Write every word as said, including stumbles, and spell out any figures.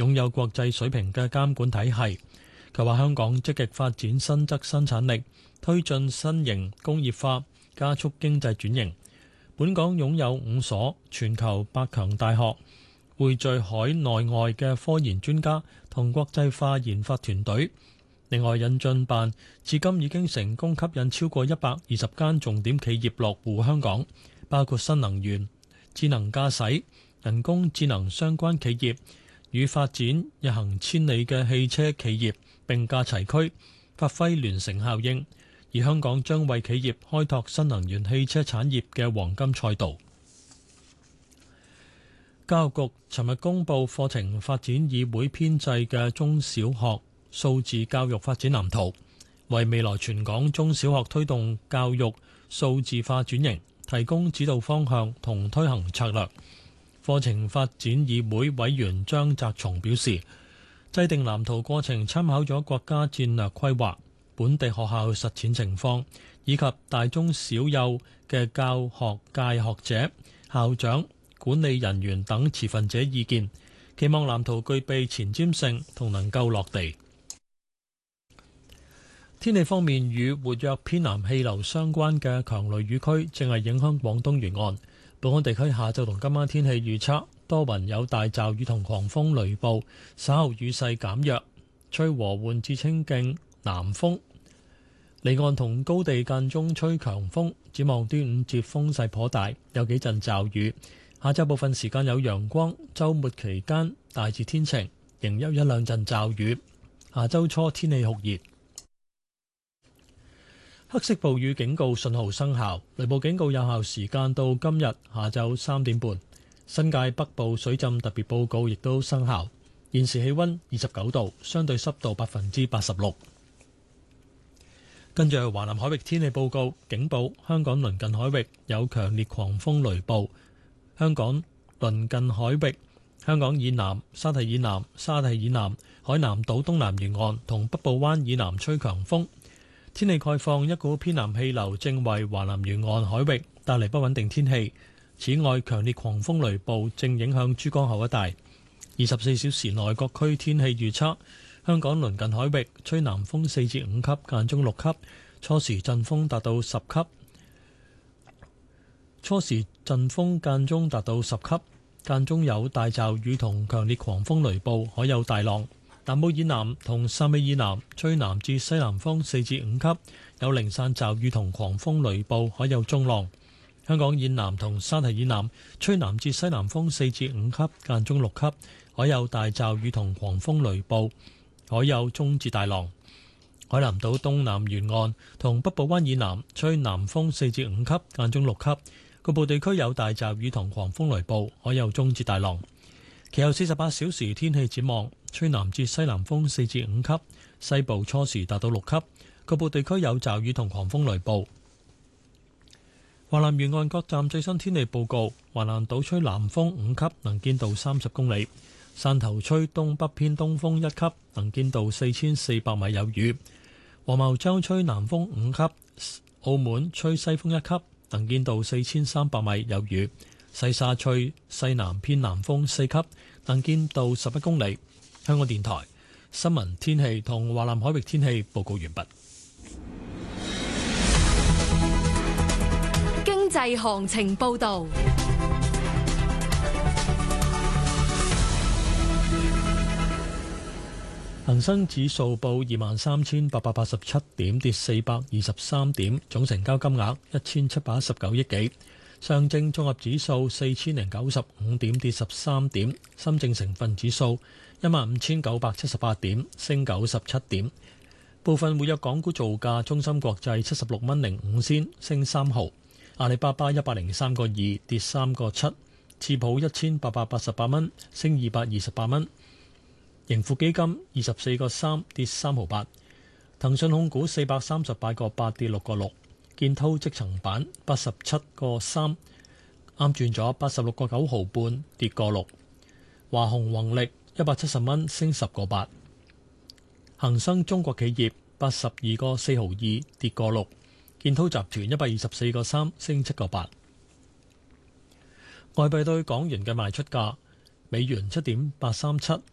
擁有國際水平嘅監管體系。佢話香港積極發展新質生產力，推進新型工業化，加速經濟轉型。本港擁有五所全球百強大學，匯聚海內外嘅科研專家同國際化研發團隊。另外，引進辦至今已經成功吸引超過一百二十間重點企業落戶香港，包括新能源、智能駕駛、人工智能相關企業，與發展日行千里嘅汽車企業並駕齊驅，發揮聯乘效應。而香港將為企業開拓新能源汽車產業嘅黃金賽道。教育局尋日公布課程發展議會編製嘅中小學數字教育發展藍圖，為未來全港中小學推動教育數字化轉型提供指導方向同推行策略。課程發展議會委員張澤松表示，制定藍圖過程參考咗國家戰略規劃、本地學校實踐情況以及大中小幼嘅教學界學者、校長、管理人員等持份者意見，期望藍圖具備前瞻性同能夠落地。天氣方面，與活躍偏南氣流相關嘅強雷雨區正係影響廣東沿岸。本港地區下晝同今晚天氣預測，多雲有大驟雨同狂風雷暴，稍後雨勢減弱，吹和緩至清勁南風，離岸同高地間中吹強風。展望端午節風勢頗大，有幾陣驟雨。下晝部分時間有陽光，週末期間大致天晴，仍有一兩陣驟雨。下週初天氣酷熱。黑色暴雨警告信號生效，雷暴警告有效時間到今日下晝三點半。新界北部水浸特別報告亦都生效。現時氣溫二十九度，相對濕度百分之八十六。跟住係華南海域天氣報告，警報香港鄰近海域有強烈狂風雷暴。香港鄰近海域、香港以南、沙堤以南、沙堤以南、海南島東南沿岸同北部灣以南吹強風。天氣概況，一股偏南氣流正為華南沿岸海域帶嚟不穩定天氣。此外，強烈狂風雷暴正影響珠江口一帶。二十四小時內各區天氣預測：香港鄰近海域吹南風四至五級，間中六級，初時陣風達到十級。初時陣風間中達到十級，間中有大驟雨同強烈狂風雷暴，海有大浪。南澳以南同汕尾以南吹南至西南風四至五級，有零散驟雨同狂風雷暴，海有中浪。香港以南同沙堤以南吹南至西南風四至五級，間中六級，海有大驟雨同狂風雷暴，海有中至大浪。海南島東南沿岸同北部灣以南吹南風四至五級，間中六級，局部地區有大驟雨同狂風雷暴，海有中至大浪。其後四十八小時天氣展望，吹南至西南風四至五級，西部初時達到六級，局部地區有驟雨同狂風雷暴。華南沿岸各站最新天氣報告：華南島吹南風五級，能見度三十公里；汕頭吹東北偏東風一級，能見度四千四百米有雨；黃茅洲吹南風五級；澳門吹西風一級，能見度四千三百米有雨；西沙吹西南偏南風四級，能見度十一公里。香港電台新聞天氣同華南海域天氣報告完畢。 經濟行情報道。 恒生指數報二萬三千八百八十七點，跌四百二十三點，總成交金額一千七百一十九億幾。上證綜合指數四千零九十五點，跌十三點。深證成分指數一萬五千九百七十八點，升九十七點。部分活躍港股造價：中芯國際七十六蚊零五仙，升三毫；阿里巴巴一百零三個二，跌三個七；次普一千八百八十八蚊，升二百二十八蚊；盈富基金二十四個三，跌三毫八；騰訊控股四百三十八個八，跌六個六；建滔積層板八十七個三，啱轉咗八十六個九毫半，跌個六；華虹宏力一百七十蚊，升十個八；恒生中國企業八十二個四毫二，跌個六；建滔集團一百二十四個三，升七個八。外幣對港元嘅賣出價：美元七點八三七，